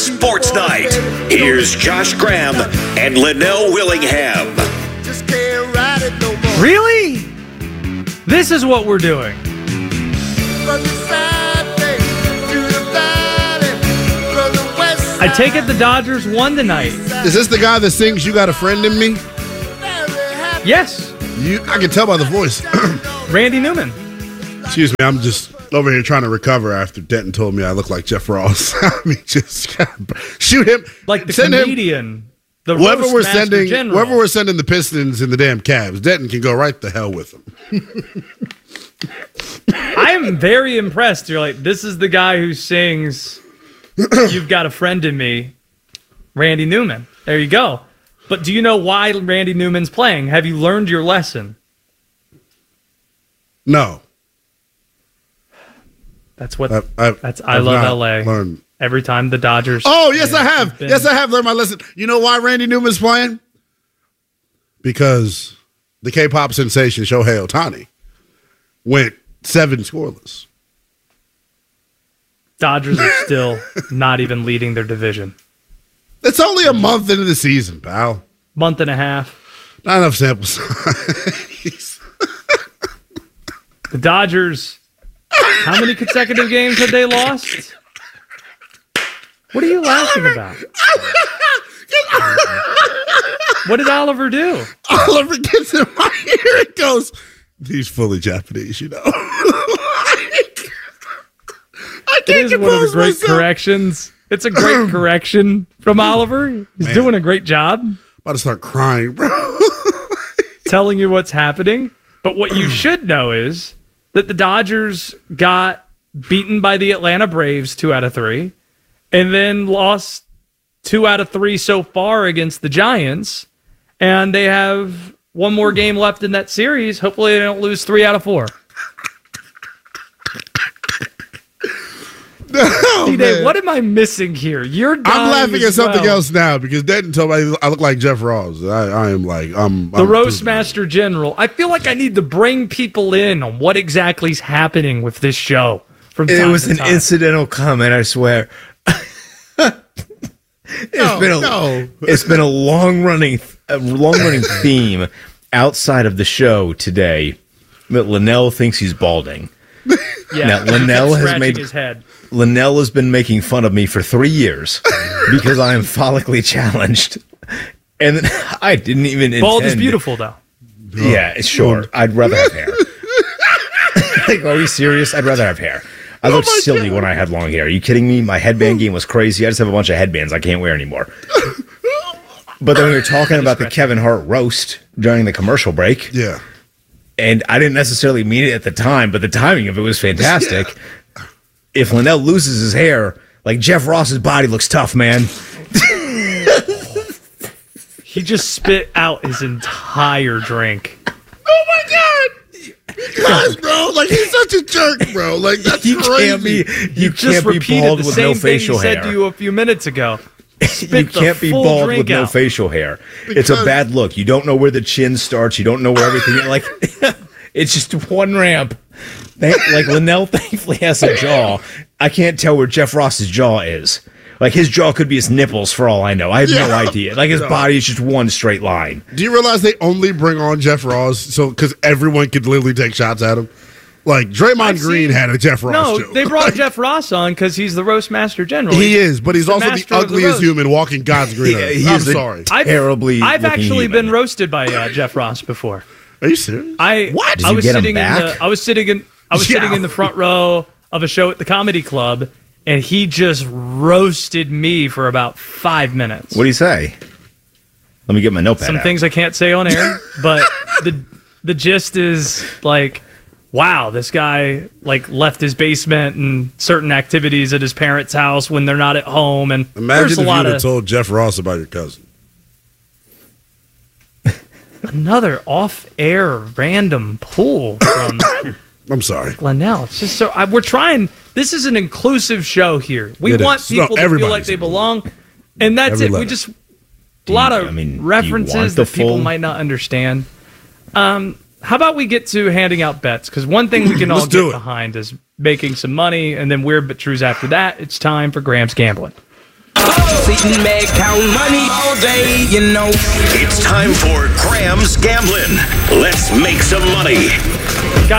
Sports Night. Here's Josh Graham and Linnell Willingham. Really? This is what we're doing. I take it the Dodgers won tonight. Is this the guy that sings "You Got a Friend in Me"? Yes. I can tell by the voice. Randy Newman. Excuse me, I'm just over here trying to recover after Denton told me I look like Jeff Ross. I mean, just shoot him. Like the send comedian. The whoever roast we're master sending, general. whoever we're sending the Pistons and the damn Cavs, Denton can go right the hell with them. I am very impressed. You're like, this is the guy who sings "You've Got a Friend in Me," Randy Newman. There you go. But do you know why Randy Newman's playing? Have you learned your lesson? No. That's what. I've I love LA. Learned. Every time the Dodgers. Oh, yes, I have. Yes, I have learned my lesson. You know why Randy Newman's playing? Because the K-pop sensation Shohei Ohtani went 7 scoreless. Dodgers are still not even leading their division. It's only a month into the season, pal. Month and a half. Not enough sample size. The Dodgers, how many consecutive games have they lost? What are you laughing about? What did Oliver do? Oliver gets in my ear and goes, he's fully Japanese, you know. I It is one of the great corrections. It's a great correction from Oliver. He's doing a great job. About to start crying, bro. Telling you what's happening. But what you should know is that the Dodgers got beaten by the Atlanta Braves 2 out of 3, and then lost 2 out of 3 so far against the Giants, and they have one more game left in that series. Hopefully they don't lose 3 out of 4. D-Day, what am I missing here? I'm laughing at something else now because Denton told me I look like Jeff Ross. I am like, I'm the Roast Master General. I feel like I need to bring people in on what exactly is happening with this show. It was an incidental comment, I swear. It's been a long-running theme outside of the show today that Linnell thinks he's balding. Yeah, now, Linnell has made his head. Linnell has been making fun of me for 3 years because I am follically challenged, and I didn't even intend. Bald is beautiful, though. Yeah, sure. I'd rather have hair. Like, are we serious? I'd rather have hair. I looked silly when I had long hair. Are you kidding me? My headband game was crazy. I just have a bunch of headbands I can't wear anymore. But then we were talking about the Kevin Hart roast during the commercial break. Yeah. And I didn't necessarily mean it at the time, but the timing of it was fantastic. Yeah. If Linnell loses his hair, like Jeff Ross's body looks tough, man. He just spit out his entire drink. Oh my God! Guys, bro, like he's such a jerk, bro. Like that's crazy. You can't be bald with no facial hair. Said to you a few minutes ago. You can't be bald with no facial hair. It's a bad look. You don't know where the chin starts. You don't know where everything is. Like, it's just one ramp. Like, Linnell thankfully has a jaw. I can't tell where Jeff Ross's jaw is. Like, his jaw could be his nipples for all I know. I have no idea. Like, his body is just one straight line. Do you realize they only bring on Jeff Ross because everyone could literally take shots at him? Like, Draymond Green had a Jeff Ross joke. They brought Jeff Ross on because he's the Roast Master General. He is, but he's also the ugliest human walking God's green earth. I'm sorry. I've actually been roasted by Jeff Ross before. Are you serious? What? Did you get him back? I was sitting in the front row of a show at the comedy club, and he just roasted me for about 5 minutes. What did he say? Let me get my notepad Some out. things I can't say on air, but the gist is like, wow, this guy like left his basement and certain activities at his parents' house when they're not at home. And imagine if you would have told Jeff Ross about your cousin. Another off-air random pull from I'm sorry, Linnell. It's just so we're trying. This is an inclusive show here. We want people to feel like they belong, and that's it. We just a lot of references that people might not understand. How about we get to handing out bets? Because one thing we can all get behind is making some money, and then Weird But Trues after that. It's time for Graham's Gambling. Sitting back, count money all day, you know. It's time for Graham's Gambling. Let's make some money.